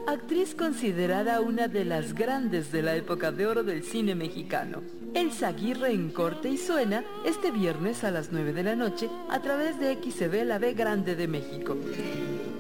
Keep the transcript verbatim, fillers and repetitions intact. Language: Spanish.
actriz considerada una de las grandes de la época de oro del cine mexicano. Elsa Aguirre en Corte y Suena, este viernes a las nueve de la noche, a través de X C B La B Grande de México.